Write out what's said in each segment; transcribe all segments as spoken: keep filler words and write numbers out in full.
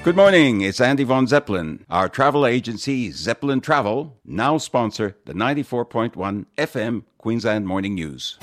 Good morning, it's Andy von Zeppelin. Our travel agency, Zeppelin Travel, now sponsor the ninety-four point one F M Queensland Morning News.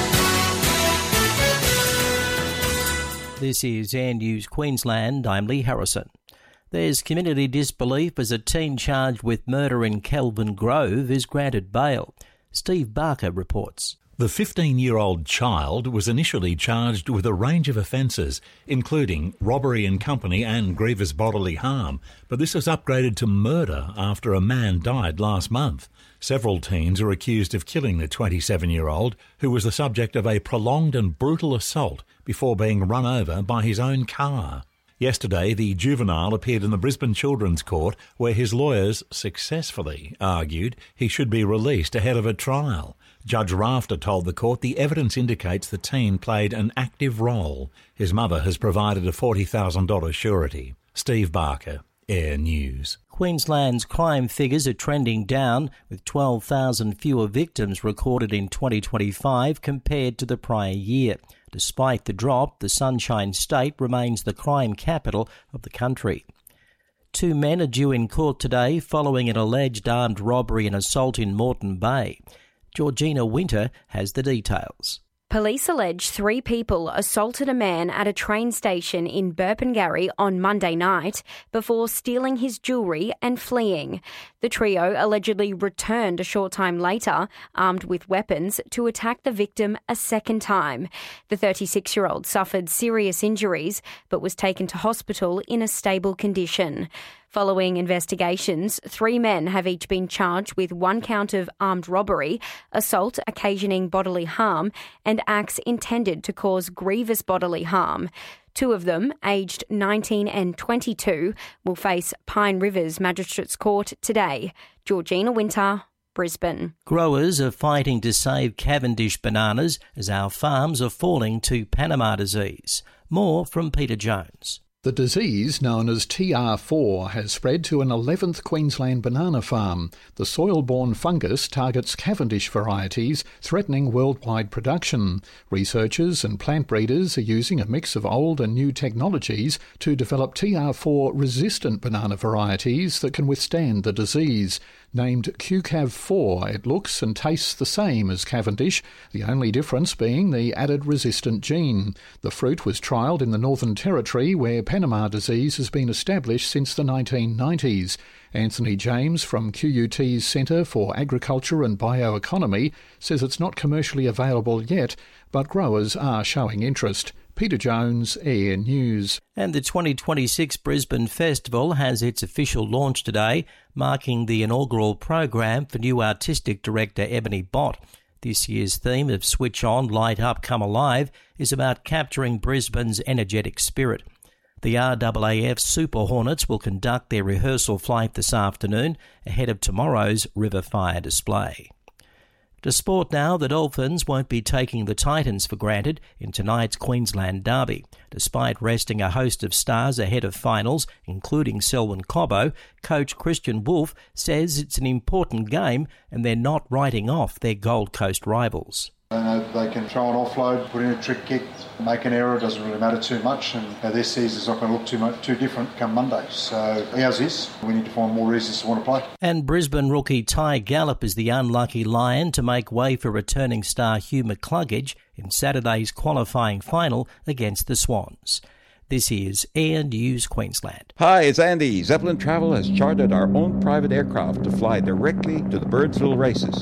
This is Air News Queensland. I'm Lee Harrison. There's community disbelief as a teen charged with murder in Kelvin Grove is granted bail. Steve Barker reports. The fifteen-year-old child was initially charged with a range of offences, including robbery in company and grievous bodily harm, but this was upgraded to murder after a man died last month. Several teens are accused of killing the twenty-seven-year-old, who was the subject of a prolonged and brutal assault before being run over by his own car. Yesterday, the juvenile appeared in the Brisbane Children's Court, where his lawyers successfully argued he should be released ahead of a trial. Judge Rafter told the court the evidence indicates the teen played an active role. His mother has provided a forty thousand dollars surety. Steve Barker, Air News. Queensland's crime figures are trending down, with twelve thousand fewer victims recorded in twenty twenty-five compared to the prior year. Despite the drop, the Sunshine State remains the crime capital of the country. Two men are due in court today following an alleged armed robbery and assault in Moreton Bay. Georgina Winter has the details. Police allege three people assaulted a man at a train station in Burpengary on Monday night before stealing his jewellery and fleeing. The trio allegedly returned a short time later, armed with weapons, to attack the victim a second time. The thirty-six-year-old suffered serious injuries but was taken to hospital in a stable condition. Following investigations, three men have each been charged with one count of armed robbery, assault occasioning bodily harm, and acts intended to cause grievous bodily harm. Two of them, aged nineteen and twenty-two, will face Pine Rivers Magistrates Court today. Georgina Winter, Brisbane. Growers are fighting to save Cavendish bananas as our farms are falling to Panama disease. More from Peter Jones. The disease, known as T R four, has spread to an eleventh Queensland banana farm. The soil-borne fungus targets Cavendish varieties, threatening worldwide production. Researchers and plant breeders are using a mix of old and new technologies to develop T R four-resistant banana varieties that can withstand the disease. Named Q C A V four, it looks and tastes the same as Cavendish, the only difference being the added resistant gene. The fruit was trialled in the Northern Territory, where Panama disease has been established since the nineteen nineties. Anthony James from Q U T's Centre for Agriculture and Bioeconomy says it's not commercially available yet, but growers are showing interest. Peter Jones, Air News. And the twenty twenty-six Brisbane Festival has its official launch today, marking the inaugural program for new artistic director Ebony Bott. This year's theme of Switch On, Light Up, Come Alive is about capturing Brisbane's energetic spirit. The R A A F Super Hornets will conduct their rehearsal flight this afternoon ahead of tomorrow's River Fire display. To sport now, the Dolphins won't be taking the Titans for granted in tonight's Queensland derby. Despite resting a host of stars ahead of finals, including Selwyn Cobbo, coach Christian Wolf says it's an important game and they're not writing off their Gold Coast rivals. They know they can throw an offload, put in a trick kick, make an error, it doesn't really matter too much, and their season's not going to look too much too different come Monday. So ours is. We need to find more reasons to want to play. And Brisbane rookie Ty Gallup is the unlucky Lion to make way for returning star Hugh McCluggage in Saturday's qualifying final against the Swans. This is Air News Queensland. Hi, it's Andy. Zeppelin Travel has chartered our own private aircraft to fly directly to the Birdsville races.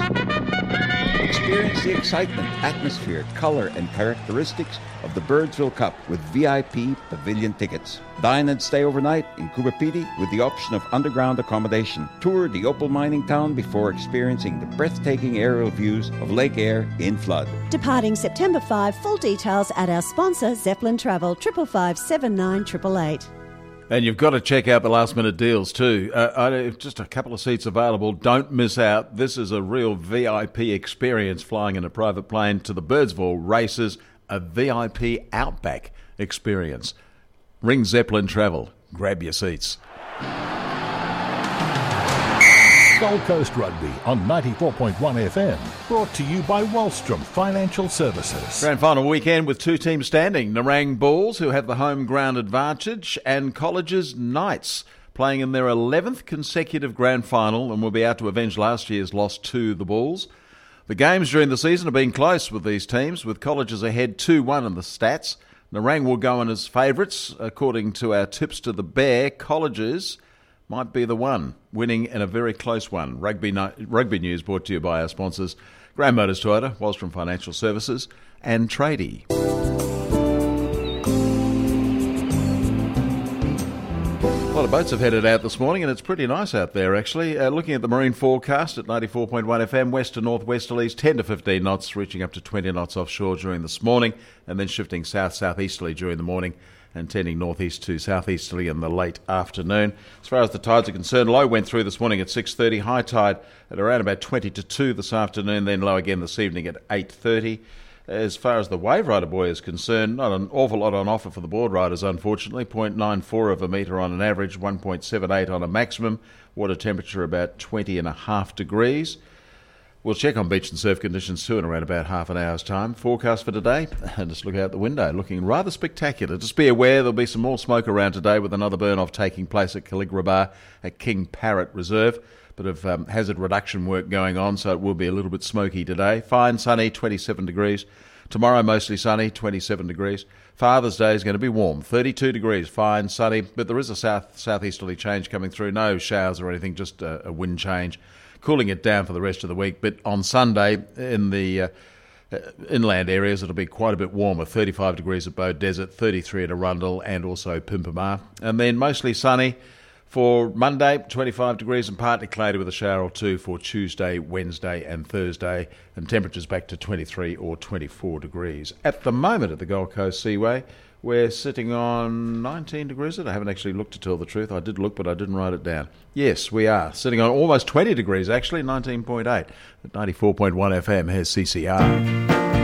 Experience the excitement, atmosphere, colour and characteristics of the Birdsville Cup with V I P pavilion tickets. Dine and stay overnight in Kubapiti with the option of underground accommodation. Tour the opal mining town before experiencing the breathtaking aerial views of Lake Eyre in flood. Departing September fifth, full details at our sponsor Zeppelin Travel, triple five seven nine eight eight eight. And you've got to check out the last-minute deals too. Uh, I, just a couple of seats available. Don't miss out. This is a real V I P experience, flying in a private plane to the Birdsville races, a V I P Outback experience. Ring Zeppelin Travel. Grab your seats. Gold Coast Rugby on ninety-four point one F M. Brought to you by Wallstrom Financial Services. Grand final weekend with two teams standing. Nerang Bulls, who have the home ground advantage, and College's Knights, playing in their eleventh consecutive grand final and will be out to avenge last year's loss to the Bulls. The games during the season have been close with these teams, with Colleges ahead two one in the stats. Nerang will go in as favourites. According to our tips to the Bear, Colleges might be the one, winning in a very close one. Rugby, no- rugby news brought to you by our sponsors, Grand Motors Toyota, Wallstrom Financial Services and Tradie. A lot of boats have headed out this morning, and it's pretty nice out there, actually. Uh, looking at the marine forecast at ninety-four point one F M, west to northwesterlies, ten to fifteen knots, reaching up to twenty knots offshore during this morning, and then shifting south-southeasterly during the morning, and tending northeast to southeasterly in the late afternoon. As far as the tides are concerned, low went through this morning at six thirty, high tide at around about twenty to two this afternoon, then low again this evening at eight thirty. As far as the Wave Rider buoy is concerned, not an awful lot on offer for the board riders, unfortunately. zero point nine four of a metre on an average, one point seven eight on a maximum. Water temperature about twenty and a half degrees. We'll check on beach and surf conditions too in around about half an hour's time. Forecast for today, and just look out the window, looking rather spectacular. Just be aware there'll be some more smoke around today with another burn-off taking place at Caligula Bar at King Parrot Reserve. Bit of um, hazard reduction work going on, so it will be a little bit smoky today. Fine, sunny, twenty-seven degrees. Tomorrow, mostly sunny, twenty-seven degrees. Father's Day is going to be warm, thirty-two degrees, fine, sunny, but there is a south southeasterly change coming through. No showers or anything, just a, a wind change, cooling it down for the rest of the week. But on Sunday, in the uh, uh, inland areas, it'll be quite a bit warmer, thirty-five degrees at Bow Desert, thirty-three at Arundel, and also Pimpamar. And then mostly sunny for Monday, twenty-five degrees and partly cloudy with a shower or two for Tuesday, Wednesday and Thursday, and temperatures back to twenty-three or twenty-four degrees. At the moment at the Gold Coast Seaway, we're sitting on nineteen degrees. I haven't actually looked to tell the truth. I did look, but I didn't write it down. Yes, we are sitting on almost twenty degrees, actually, nineteen point eight. At ninety-four point one F M, here's C C R.